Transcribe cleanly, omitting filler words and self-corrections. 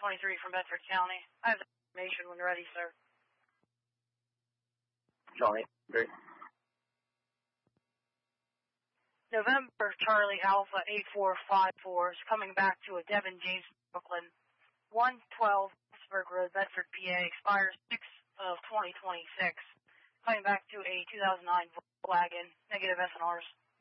23 from Bedford County. I have the information when ready, sir. Johnny, great. November Charlie Alpha 8454 is coming back to a Devin James Brooklyn. 112 Pittsburgh Road, Bedford, PA, expires 6 of 2026. Coming back to a 2009 Volkswagen, negative SNRs.